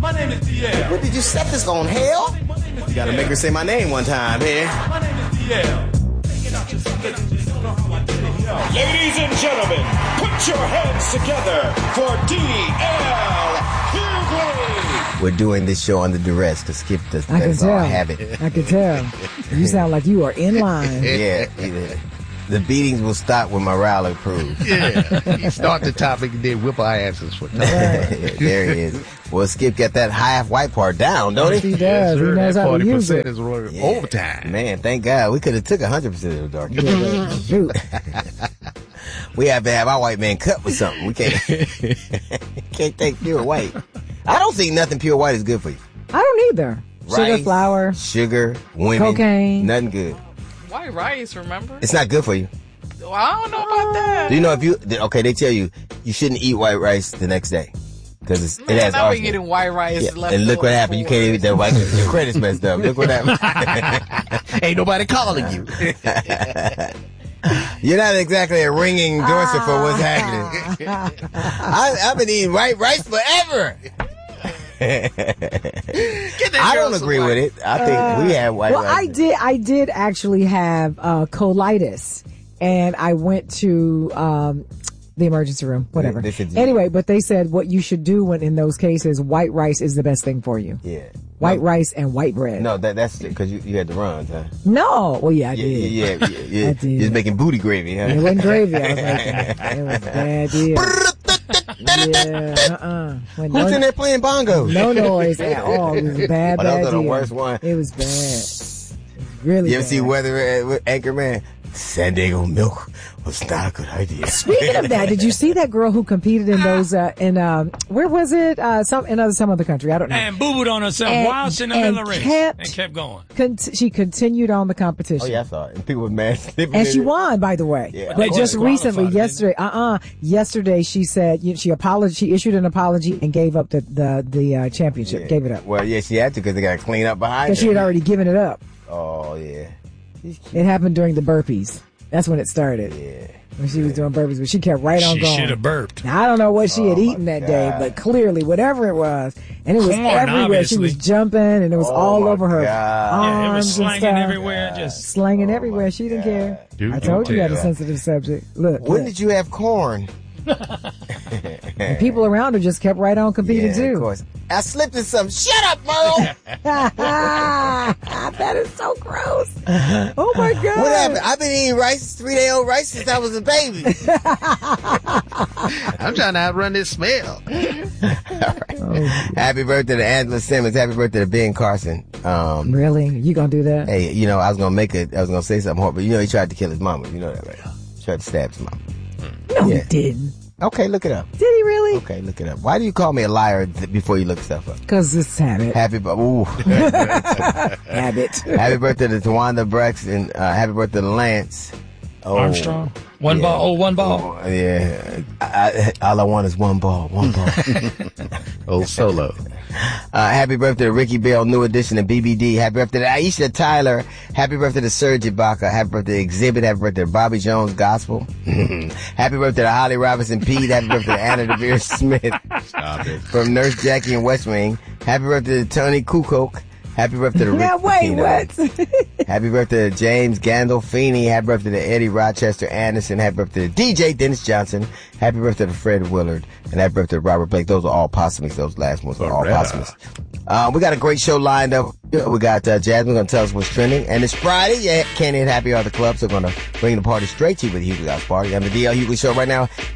My name is DL. What did you set this on, hell? You gotta make her say my name one time here. My name is DL. Ladies and gentlemen, put your hands together for DL Hughley. We're doing this show under duress to skip this. I can tell. Habit. I can tell. You sound like you are in line. Yeah. The beatings will stop when morale improves. Yeah. You start the topic and then whip our asses for time. There he is. Well, Skip got that half white part down, don't he? He does. He knows how to use it. Is overtime. Man, thank God. We could have took 100% of the dark. Shoot. We have to have our white man cut with something. We can't take pure white. I don't think nothing pure white is good for you. I don't either. Rice, Sugar, flour, sugar, women, cocaine. nothing good. White rice, remember? It's not good for you. Well, I don't know about that. Do you know they tell you shouldn't eat white rice the next day because it has now we're arsenic. getting white rice. Yeah. And look what happened. You can't even that white. Your credit's messed up. Look what happened. Ain't nobody calling you. You're not exactly a ringing endorser for what's happening. I've been eating white rice forever. I don't agree with it. I think we have white rice. Well, I did actually have colitis, and I went to the emergency room, whatever. Anyway, but they said what you should do when in those cases, white rice is the best thing for you. Yeah. White rice and white bread. No, that's because you had the runs, huh? No. Well, yeah, I did. Yeah. I did. You was making booty gravy, huh? It wasn't gravy. I was like, it was a bad deal. Who's in there playing bongos? No noise at all. It was a bad that was the deal. worst one. It was bad. Really You ever bad. see Weather with Anchorman? San Diego milk was not a good idea. Speaking of that, did you see that girl who competed in those where was it? Some other country. I don't know. And boo-booed on herself while she's in the middle of the race. And kept going. She continued on the competition. Oh, yeah, I saw it. And people were mad. And she won, by the way. Yeah. But just recently, yesterday she said she issued an apology and gave up the championship. Yeah. Gave it up. Well, yeah, she had to because they got to clean up behind her. Because she had already given it up. Oh, yeah. It happened during the burpees. That's when it started. Yeah. When she was doing burpees, but she kept right on going. She should have burped. Now, I don't know what she had eaten that day, but clearly, whatever it was, and it was everywhere. Obviously. She was jumping, and it was all over her arms Yeah, it was slanging and stuff. everywhere. Just Slanging everywhere. She didn't care. I told you that a sensitive subject. Look. When did you have corn? And people around her just kept right on competing too. Of course. I slipped in some. Shut up, Merle! That is so gross. Oh my God. What happened? I've been eating rice, 3-day-old rice since I was a baby. I'm trying to outrun this smell. All right. Happy birthday to Angela Simmons. Happy birthday to Ben Carson. Really? You gonna do that? Hey, I was gonna say something horrible, but he tried to kill his mama. You know that, right? Tried to stab his mama. No, he didn't. Okay, look it up. Did he really? Okay, look it up. Why do you call me a liar before you look stuff up? Because it's habit. Habit. Happy birthday to Tawanda Braxton. Happy birthday to Lance. Armstrong. One ball. Oh, yeah. All I want is one ball. Old Solo. Happy birthday to Ricky Bell, New Edition of BBD. Happy birthday to Aisha Tyler. Happy birthday to Serge Ibaka. Happy birthday to Exhibit. Happy birthday to Bobby Jones Gospel. Happy birthday to Holly Robinson Pete. Happy birthday to Anna DeVere Smith. Stop it. From Nurse Jackie and West Wing. Happy birthday to Tony Kukoc. Happy birthday to Rick Now wait, Pitino. what? Happy birthday to James Gandolfini. Happy birthday to Eddie Rochester Anderson. Happy birthday to DJ Dennis Johnson. Happy birthday to Fred Willard. And happy birthday to Robert Blake. Those are all posthumous. Those last ones are all posthumous. We got a great show lined up. We got Jasmine going to tell us what's trending. And it's Friday. Yeah, Kenny and Happy are the club. So we're going to bring the party straight to you with the Hughley House Party. On the DL Hughley Show right now.